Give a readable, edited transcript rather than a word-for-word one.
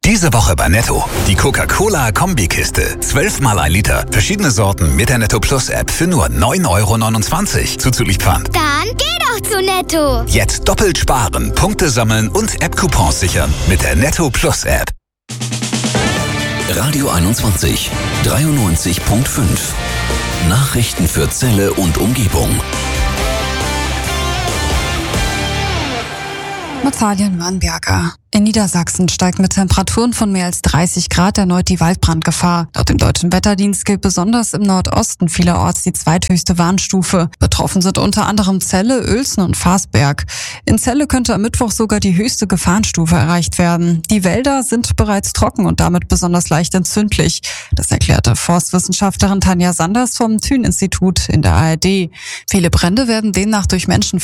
Diese Woche bei Netto. Die Coca-Cola-Kombikiste. 12 mal 1 Liter. Verschiedene Sorten mit der Netto Plus App für nur 9,29 € zuzüglich Pfand. Dann geh doch zu Netto. Jetzt doppelt sparen, Punkte sammeln und App-Coupons sichern mit der Netto Plus App. Radio 21, 93.5. Nachrichten für Celle und Umgebung. Natalia Nürnberger. In Niedersachsen steigt mit Temperaturen von mehr als 30 Grad erneut die Waldbrandgefahr. Laut dem Deutschen Wetterdienst gilt besonders im Nordosten vielerorts die zweithöchste Warnstufe. Betroffen sind unter anderem Celle, Uelzen und Farsberg. In Celle könnte am Mittwoch sogar die höchste Gefahrenstufe erreicht werden. Die Wälder sind bereits trocken und damit besonders leicht entzündlich. Das erklärte Forstwissenschaftlerin Tanja Sanders vom Thün-Institut in der ARD. Viele Brände werden demnach durch Menschen